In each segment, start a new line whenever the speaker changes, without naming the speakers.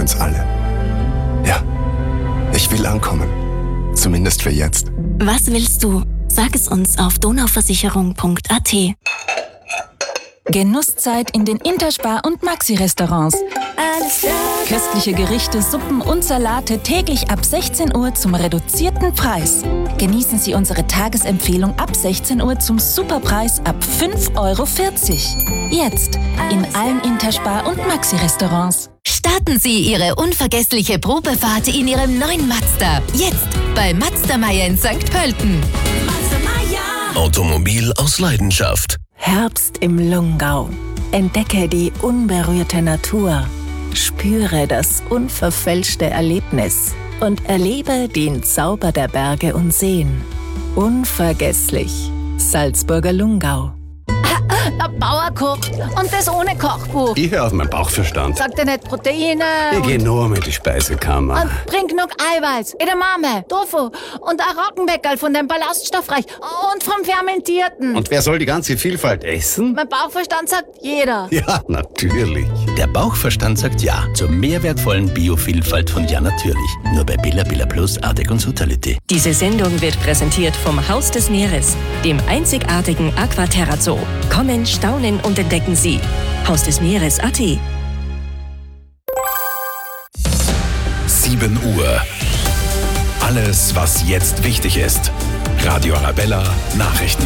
uns alle. Ja, ich will ankommen. Zumindest für jetzt.
Was willst du? Sag es uns auf donauversicherung.at.
Genusszeit in den Interspar- und Maxi-Restaurants.
Alles klar.
Köstliche Gerichte, Suppen und Salate täglich ab 16 Uhr zum reduzierten Preis. Genießen Sie unsere Tagesempfehlung ab 16 Uhr zum Superpreis ab 5,40 €. Jetzt in allen Interspar- und Maxi-Restaurants.
Starten Sie Ihre unvergessliche Probefahrt in Ihrem neuen Mazda. Jetzt bei Mazda Meier in St. Pölten.
Automobil aus Leidenschaft.
Herbst im Lungau. Entdecke die unberührte Natur. Spüre das unverfälschte Erlebnis und erlebe den Zauber der Berge und Seen. Unvergesslich. Salzburger Lungau.
Der Bauer kocht und das ohne Kochbuch.
Ich höre auf meinen Bauchverstand.
Sagt er nicht Proteine?
Ich gehe nur mit die Speisekammer.
Und bring genug Eiweiß, Edamame, Tofu und ein Roggenbäckerl von dem Ballaststoffreich und vom Fermentierten.
Und wer soll die ganze Vielfalt essen?
Mein Bauchverstand sagt jeder.
Ja, natürlich.
Der Bauchverstand sagt Ja zur mehrwertvollen Biovielfalt von Ja natürlich. Nur bei Billa Plus, Ardec und Sutality.
Diese Sendung wird präsentiert vom Haus des Meeres, dem einzigartigen Aquaterra Zoo. Kommen, staunen und entdecken Sie. Haus des Meeres.at.
7 Uhr. Alles, was jetzt wichtig ist. Radio Arabella Nachrichten.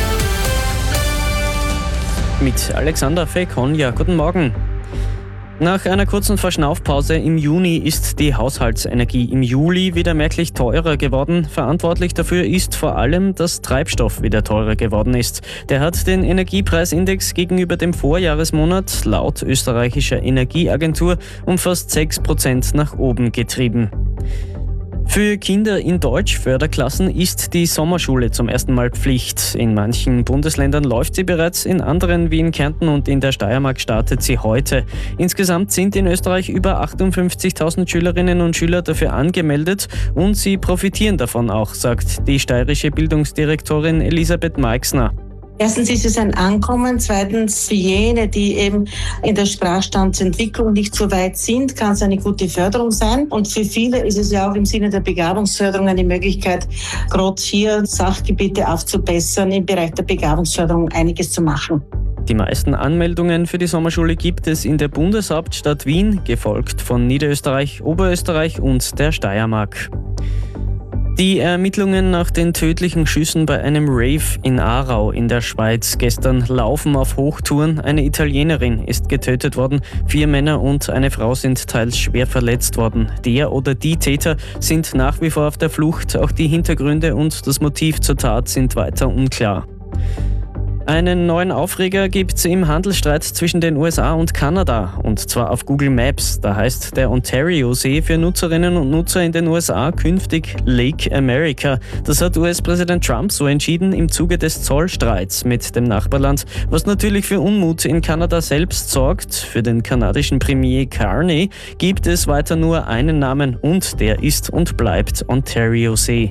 Mit Alexander Fekonja. Guten Morgen. Nach einer kurzen Verschnaufpause im Juni ist die Haushaltsenergie im Juli wieder merklich teurer geworden. Verantwortlich dafür ist vor allem, dass Treibstoff wieder teurer geworden ist. Der hat den Energiepreisindex gegenüber dem Vorjahresmonat laut österreichischer Energieagentur um fast 6% nach oben getrieben. Für Kinder in Deutschförderklassen ist die Sommerschule zum ersten Mal Pflicht. In manchen Bundesländern läuft sie bereits, in anderen wie in Kärnten und in der Steiermark startet sie heute. Insgesamt sind in Österreich über 58.000 Schülerinnen und Schüler dafür angemeldet und sie profitieren davon auch, sagt die steirische Bildungsdirektorin Elisabeth Meixner.
Erstens ist es ein Ankommen, zweitens für jene, die eben in der Sprachstandsentwicklung nicht so weit sind, kann es eine gute Förderung sein. Und für viele ist es ja auch im Sinne der Begabungsförderung eine Möglichkeit, gerade hier Sachgebiete aufzubessern, im Bereich der Begabungsförderung einiges zu machen.
Die meisten Anmeldungen für die Sommerschule gibt es in der Bundeshauptstadt Wien, gefolgt von Niederösterreich, Oberösterreich und der Steiermark. Die Ermittlungen nach den tödlichen Schüssen bei einem Rave in Aarau in der Schweiz gestern laufen auf Hochtouren. Eine Italienerin ist getötet worden, 4 Männer und eine Frau sind teils schwer verletzt worden. Der oder die Täter sind nach wie vor auf der Flucht. Auch die Hintergründe und das Motiv zur Tat sind weiter unklar. Einen neuen Aufreger gibt's im Handelsstreit zwischen den USA und Kanada, und zwar auf Google Maps. Da heißt der Ontario-See für Nutzerinnen und Nutzer in den USA künftig Lake America. Das hat US-Präsident Trump so entschieden im Zuge des Zollstreits mit dem Nachbarland, was natürlich für Unmut in Kanada selbst sorgt. Für den kanadischen Premier Carney gibt es weiter nur einen Namen und der ist und bleibt Ontario-See.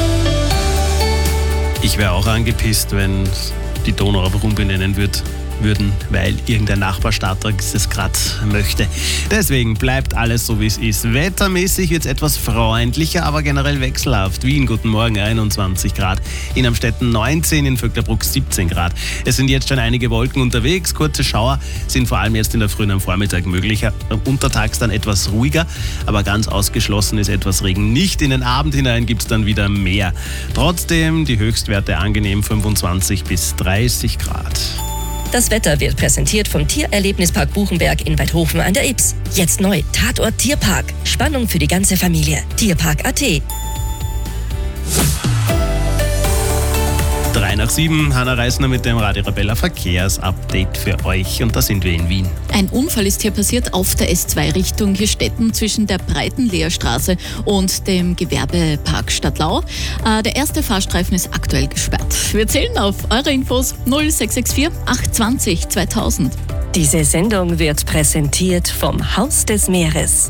Ich wäre auch angepisst, wenn die Donau einfach umbenennen würden, weil irgendein Nachbarstaat das gerade möchte. Deswegen bleibt alles so, wie es ist. Wettermäßig wird es etwas freundlicher, aber generell wechselhaft. Wien, guten Morgen, 21 Grad. In Amstetten 19, in Vöcklerbruck 17 Grad. Es sind jetzt schon einige Wolken unterwegs. Kurze Schauer sind vor allem jetzt in der Früh und am Vormittag möglich. Untertags dann etwas ruhiger, aber ganz ausgeschlossen ist etwas Regen nicht. In den Abend hinein gibt es dann wieder mehr. Trotzdem die Höchstwerte angenehm 25 bis 30 Grad.
Das Wetter wird präsentiert vom Tiererlebnispark Buchenberg in Weidhofen an der Ybbs. Jetzt neu, Tatort Tierpark. Spannung für die ganze Familie. Tierpark.at.
6:03, Hanna Reisner mit dem Radio Arabella Verkehrsupdate für euch, und da sind wir in Wien.
Ein Unfall ist hier passiert auf der S2 Richtung Hirstetten zwischen der Breitenleerstraße und dem Gewerbepark Stadtlau. Der erste Fahrstreifen ist aktuell gesperrt. Wir zählen auf eure Infos 0664 820 2000.
Diese Sendung wird präsentiert vom Haus des Meeres.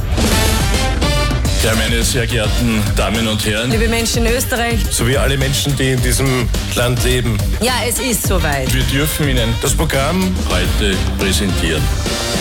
Ja, meine sehr geehrten Damen und Herren.
Liebe Menschen in Österreich.
Sowie alle Menschen, die in diesem Land leben.
Ja, es ist soweit.
Wir dürfen Ihnen das Programm heute präsentieren.